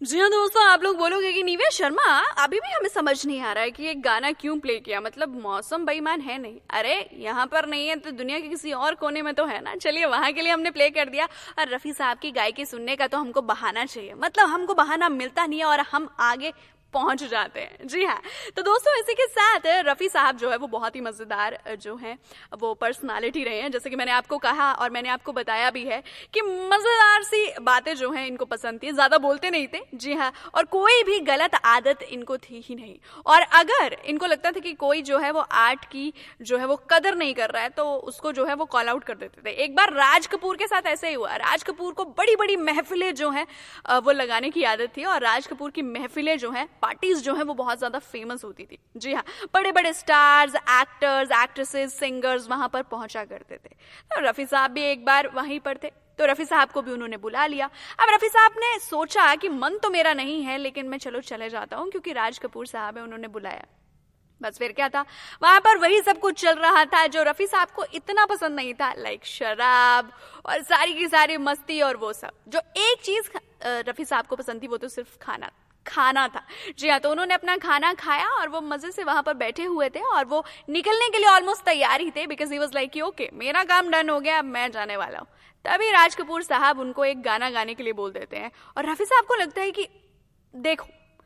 जी हाँ दोस्तों, आप लोग बोलोगे कि निवेश शर्मा अभी भी हमें समझ नहीं आ रहा है कि ये गाना क्यों प्ले किया। मतलब मौसम बेईमान है नहीं? अरे यहाँ पर नहीं है तो दुनिया के किसी और कोने में तो है ना। चलिए वहां के लिए हमने प्ले कर दिया। और रफी साहब की गायकी सुनने का तो हमको बहाना चाहिए, मतलब हमको बहाना मिलता नहीं है और हम आगे पहुंच जाते हैं। जी हाँ, तो दोस्तों इसी के साथ रफी साहब जो है वो बहुत ही मजेदार जो है वो पर्सनालिटी रहे हैं। जैसे कि मैंने आपको कहा और मैंने आपको बताया भी है कि मजेदार सी बातें जो हैं इनको पसंद थी, ज्यादा बोलते नहीं थे। जी हाँ, और कोई भी गलत आदत इनको थी ही नहीं। और अगर इनको लगता था कि कोई जो है वो आर्ट की जो है वो कदर नहीं कर रहा है तो उसको जो है वो कॉल आउट कर देते थे। एक बार राज कपूर के साथ ऐसे ही हुआ। राज कपूर को बड़ी बड़ी महफिलें जो है वो लगाने की आदत थी और राज कपूर की महफिलें जो है, पार्टीज जो है वो बहुत ज्यादा फेमस होती थी। जी हाँ, बड़े बड़े स्टार्स, एक्टर्स, एक्ट्रेसेस, सिंगर्स वहां पर पहुंचा करते थे। तो रफी साहब भी एक बार वहीं पर थे तो रफी साहब को भी उन्होंने बुला लिया। अब रफी साहब ने सोचा कि मन तो मेरा नहीं है लेकिन मैं चलो चले जाता हूं क्योंकि राज कपूर साहब है, उन्होंने बुलाया। बस फिर क्या था, वहां पर वही सब कुछ चल रहा था जो रफी साहब को इतना पसंद नहीं था, लाइक शराब और सारी की सारी मस्ती और वो सब। जो एक चीज रफी साहब को पसंद थी वो तो सिर्फ खाना था। जी हाँ, तो उन्होंने अपना खाना खाया और वो मजे से वहां पर बैठे हुए थे और वो निकलने के लिए ऑलमोस्ट तैयार ही थे because he was like okay मेरा काम डन हो गया, अब मैं जाने वाला हूँ। तभी राज कपूर साहब उनको एक गाना गाने के लिए बोल देते हैं और रफी साहब को लगता है कि देखो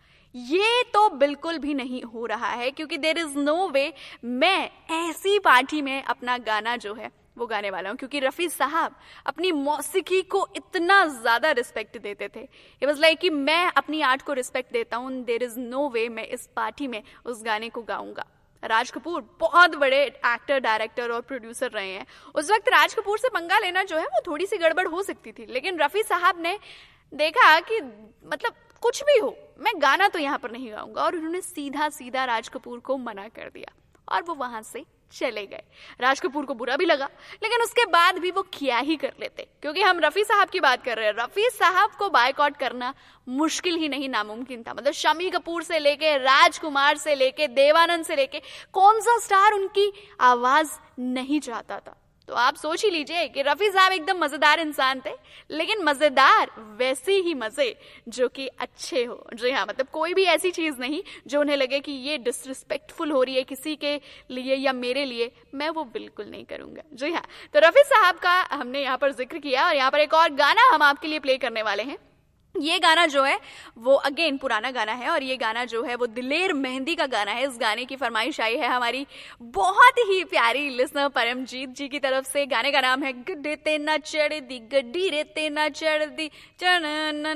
ये तो बिल्कुल भी नहीं हो रहा है क्योंकि देयर इज नो वे मैं ऐसी पार्टी में अपना गाना जो है वो गाने वाला हूं। क्योंकि रफी साहब अपनी मौसीकी को इतना ज्यादा रिस्पेक्ट देते थे। इट वाज लाइक कि मैं अपनी आर्ट को रिस्पेक्ट देता हूं, देयर इज नो वे मैं इस पार्टी में उस गाने को गाऊंगा। राज कपूर बहुत बड़े एक्टर, डायरेक्टर और प्रोड्यूसर रहे हैं। उस वक्त राज कपूर से पंगा लेना जो है वो थोड़ी सी गड़बड़ हो सकती थी, लेकिन रफी साहब ने देखा कि मतलब कुछ भी हो मैं गाना तो यहाँ पर नहीं गाऊंगा और उन्होंने सीधा सीधा राज कपूर को मना कर दिया और वो वहां से चले गए। राज कपूर को बुरा भी लगा लेकिन उसके बाद भी वो किया ही कर लेते क्योंकि हम रफी साहब की बात कर रहे हैं। रफी साहब को बायकॉट करना मुश्किल ही नहीं, नामुमकिन था। मतलब शम्मी कपूर से लेके राजकुमार से लेके देवानंद से लेके कौन सा स्टार उनकी आवाज नहीं चाहता था। तो आप सोच ही लीजिए कि रफी साहब एकदम मजेदार इंसान थे, लेकिन मजेदार वैसे ही मजे जो कि अच्छे हो। जी हाँ, मतलब कोई भी ऐसी चीज नहीं जो उन्हें लगे कि ये डिसरिस्पेक्टफुल हो रही है किसी के लिए या मेरे लिए, मैं वो बिल्कुल नहीं करूंगा। जी हाँ, तो रफी साहब का हमने यहाँ पर जिक्र किया और यहाँ पर एक और गाना हम आपके लिए प्ले करने वाले हैं। ये गाना जो है वो अगेन पुराना गाना है और ये गाना जो है वो दिलेर मेहंदी का गाना है। इस गाने की फरमाइश आई है हमारी बहुत ही प्यारी लिसनर परमजीत जी की तरफ से। गाने का नाम है गड्ढे ते ना चढ़ दी गड्डी रे ते ना चढ़ दी चढ़।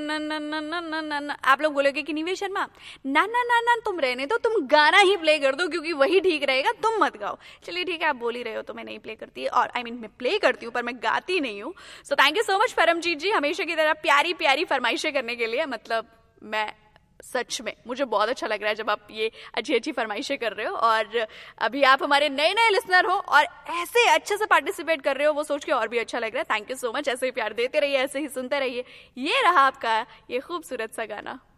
आप लोग बोलोगे कि निवेश शर्मा ना ना ना ना तुम रहने दो, तुम गाना ही प्ले कर दो क्योंकि वही ठीक रहेगा, तुम मत गाओ। चलिए ठीक है, आप बोल ही रहे हो तो मैं नहीं प्ले करती, और आई मीन मैं प्ले करती हूँ पर मैं गाती नहीं हूँ। So thank you so much Paramjit जी, हमेशा की तरह प्यारी प्यारी फरमाइशें करने के लिए। मतलब मैं सच में मुझे बहुत अच्छा लग रहा है जब आप ये अच्छी अच्छी फरमाइशें कर रहे हो और अभी आप हमारे नए नए लिसनर हो और ऐसे अच्छे से पार्टिसिपेट कर रहे हो, वो सोच के और भी अच्छा लग रहा है। थैंक यू सो मच, ऐसे ही प्यार देते रहिए, ऐसे ही सुनते रहिए। ये रहा आपका ये खूबसूरत सा गाना।